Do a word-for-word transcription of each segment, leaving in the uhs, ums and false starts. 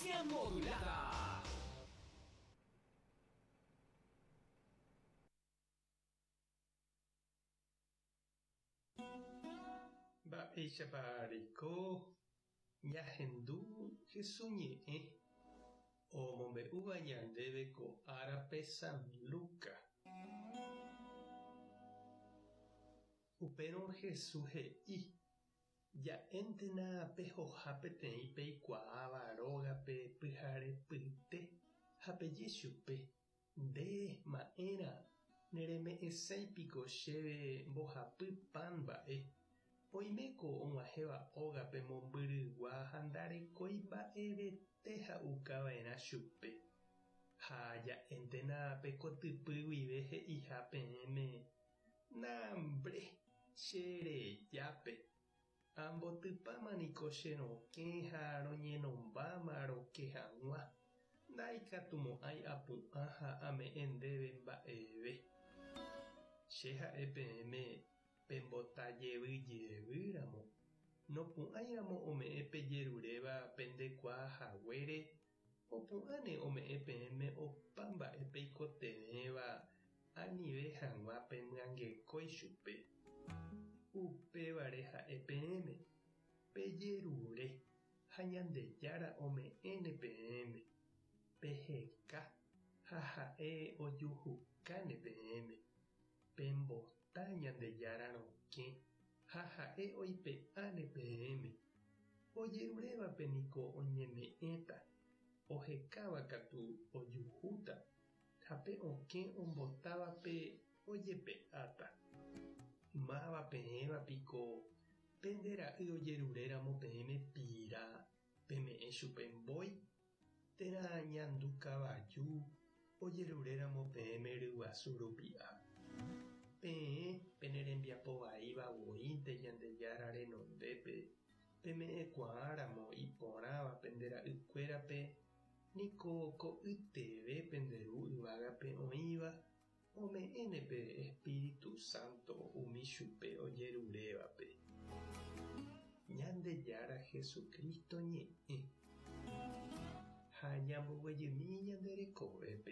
Frecuencia modulada. Ba'éichapareko ñahendu hesoñe'ẽ omombe'úva ñandéve ko árape San Luca. Upérõ Jesús he'i: ja'éntena pehoha peteĩ peikuaáva rógape pyharepyte ha peje chupe: nde ma'ẽra, nereme'ẽsãipiko chéve mbohapy pan mba'e. Oiméko og̃uahẽva ógape mombyrygua ha ndarekói mba'evete ha'ukava'erã chupe. Ha ja'éntena pekotypy guive he'iha peẽme: nambre, cherejápe. Ambotypámaniko che rokẽ ha roñenombáma roke hag̃ua. Ndaikatumo'ãi apu'ã ha ame'ẽ ndéve mba'eve. Che ha'e peẽme pembotajevýjevýramo. Nopu'ãiramo ome'ẽ pejeruréva pendekuaahaguére, opu'ãne ome'ẽ peẽme opa mba'e peikotevéva anive hag̃ua pemyangekói chupe. Upévare ha'e peẽme pejerure ha Ñandejára ome'ẽne peẽme peheka ha ha'e ojuhukáne peẽme pembota Ñandejára rokẽ ha ha'e oipe'áne peẽme. Ojerurévape niko oñeme'ẽta, ohekáva katu ojuhúta ha pe okẽ ombotávape ojepe'áta. Máva peẽvapiko pendera'y ojeruréramo peẽme pira peme'ẽ chupe mbói. Térã ñandu kavaju ojeruréramo peẽme ryguasu rupi'a. Peẽ pene rembiapo vaíva Ñandejára renondépe peme'ẽkuaáramo iporãva pendera'ykuérape niko ko yteve penderu yvágape oĩva ome'ẽnepe Espíritu Santo umi chupe ojerurévape. Ñandejára Jesucristo ñe'ẽ ha ñamboguejymi ñande rekovépe.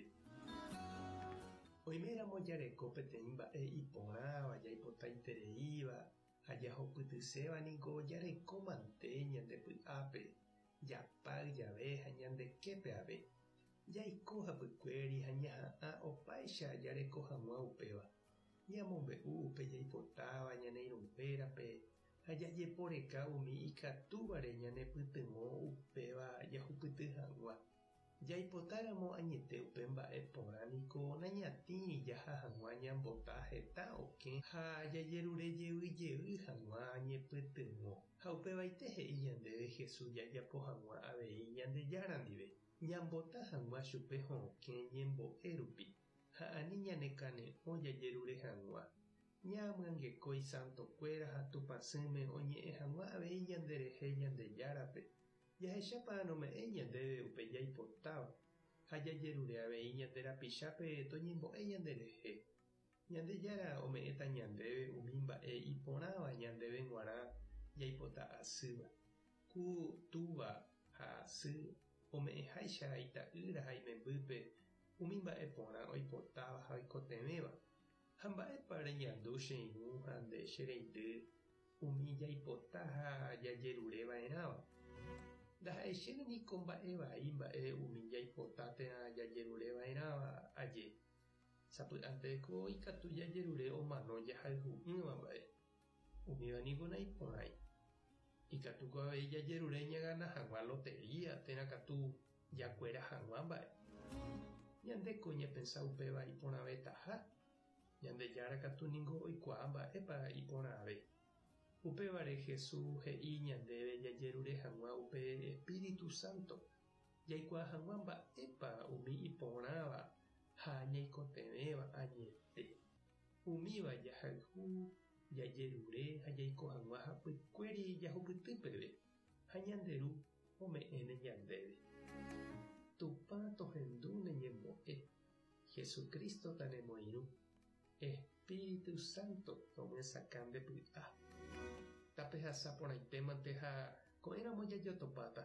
Oiméramo jareko peteĩ mba'e iporãva jaipotaitereíva ha jahopytyséva niko jareko mante ñandepy'ápe japáy jave ha ñandeképe ave. Jaiko hapykuéri ha ñaha'ã opaicha jareko hag̃ua upéva. Ñamombe'u upe jaipotáva ñane irũvérape ha jajeporeka umi ikatúvare ñanepytyvõ upéva jahupyty hag̃ua. Jaipotáramo añete upe mba'e porã niko nañatĩi jaha hag̃ua ñambota heta okẽ ha jajerurejeyvy hag̃ua ñepytyvõ. Ha upevaite he'i ñandéve Jesús jajapo hag̃ua avei Ñandejára ndive. Ñambota hag̃ua chupe hokẽ ñembo'e rupi. Ha ani ñane kane'õ jajerure hag̃ua. Ñamyangekói santokuéra ha tupãsýme oñe'ẽ hag̃ua avei ñanderehe Ñandejárape. Jahechápa nome'ẽ ñandéve upe jaipotáva ha jajerure avei ñande rapichápe toñembo'e ñanderehe. Ñandejára ome'ẽta ñandéve umi mba'e iporãva ñandéve g̃uarã jaipota asýva. Ku túva ha asy ome'ẽháicha ita'ýra ha imembýpe umi mba'e porã oipotáva ha oikotevéva. Ha mba'épa reñandu che irũ ha nde che reindy umi jaipota ha jajerureva'erãva. Ndaha'echéne niko mba'e vai mba'e umi jaipota térã jajerureva'erãva aje. Sapy'anteko ikatu jajerure omano jahayhu'ỹva mba'e. Umíva niko naiporãi. Ikatuko avei jajerure ñagana hag̃ua lotería térã katu jakuéra hag̃ua mba'e. Ñandeko ñepensã upéva iporãvetaha. Ñandejára katu niko oikuaa mba'épa iporãve. Upévare Jesús he'i ñandéve jajerure hag̃ua upe Espíritu Santo. Jaikuaa hag̃ua mba'épa umi iporãva ha ñaikotevéva añete. Umíva jahayhu, jajerure ha jaiko hag̃ua hapykuéri jahupytýpeve. Ha ñanderu ome'ẽne ñandéve. Tupã tohendúne ñembo'e. Jesucristo tanemoirũ. Espíritu Santo romyasaka ndepy'a. Tapehasaporãitémante ha ko'ẽramo jajotopáta